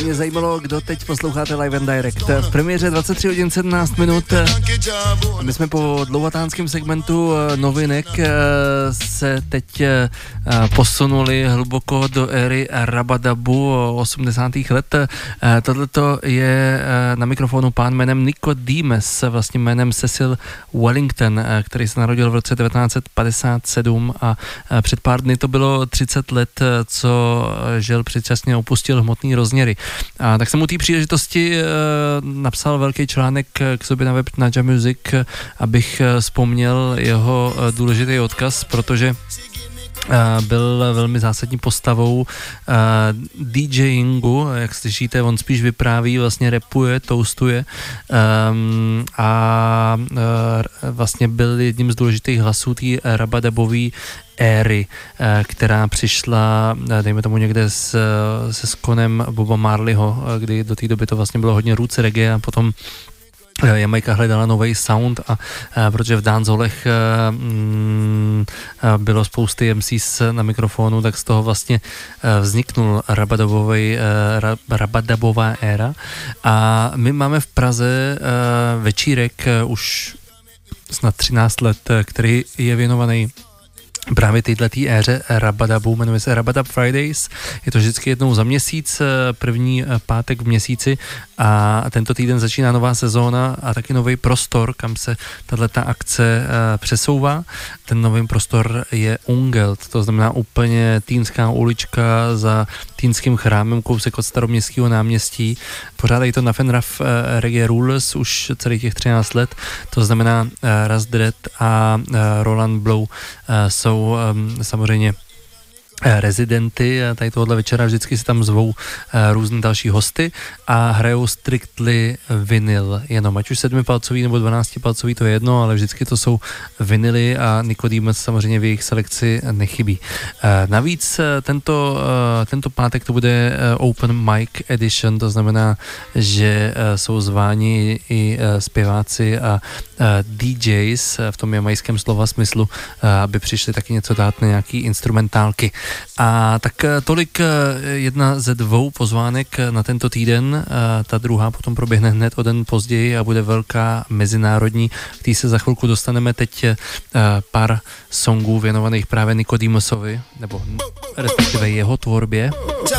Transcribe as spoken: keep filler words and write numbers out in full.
Mě zajímalo, kdo teď posloucháte Live and Direct. V premiéře dvacet tři hodin sedmnáct minut. My jsme po dlouhatánském segmentu novinek se teď posunuli hluboko do éry rabadabu osmdesátých let. Tohleto je na mikrofonu pán jménem Nicodemus, vlastně jménem Cecil Wellington, který se narodil v roce devatenáct set padesát sedm a před pár dny to bylo třicet let, co žil předčasně opustil hmotný rozměry. A tak jsem u té příležitosti e, napsal velký článek k sobě na web Nadja Music, abych vzpomněl jeho e, důležitý odkaz, protože Uh, byl velmi zásadní postavou uh, DJingu, jak slyšíte, on spíš vypráví, vlastně rapuje, toastuje um, a uh, vlastně byl jedním z důležitých hlasů té rabadabové éry, uh, která přišla, dejme tomu někde s, se skonem Boba Marleyho, kdy do té doby to vlastně bylo hodně roots reggae a potom Jamajka hledala nový sound a, a protože v dancehallech mm, bylo spousty em cés na mikrofonu, tak z toho vlastně vzniknul rabadabový, rabadabová éra a my máme v Praze večírek už snad třináct let, který je věnovaný právě této éře rabadabu, jmenuje se Rabadab Fridays, je to vždycky jednou za měsíc, první pátek v měsíci a tento týden začíná nová sezóna a taky nový prostor, kam se tato akce přesouvá. Ten nový prostor je Ungelt, to znamená úplně týnská ulička za týnským chrámem, kousek od Staroměstského náměstí. Pořádají to na Fenraf Reggae Rulers už celých těch třináct let, to znamená Raz Dread a Roland Blow jsou um, samozřejmě rezidenty tady tohohle večera, vždycky si tam zvou uh, různé další hosty a hrajou strictly vinyl, jenom ať už sedmipalcový nebo dvanáctipalcový, to je jedno, ale vždycky to jsou vinyly a Nicodemus samozřejmě v jejich selekci nechybí. Uh, navíc uh, tento, uh, tento pátek to bude uh, Open Mic Edition, to znamená, že uh, jsou zváni i uh, zpěváci a uh, dý džejs v tom jamajském slova smyslu, uh, aby přišli taky něco dát na nějaký instrumentálky. A tak tolik jedna ze dvou pozvánek na tento týden, ta druhá potom proběhne hned o den později a bude velká mezinárodní, který se za chvilku dostaneme. Teď pár songů věnovaných právě Nicodemusovi, nebo respektive jeho tvorbě.